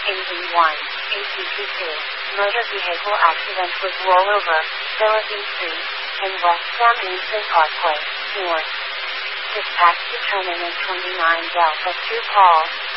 AV1, ACP2, motor vehicle accident with rollover, Philippine Street, and West San Luis Parkway, North. Dispatch determinant 29 Delta 2 call,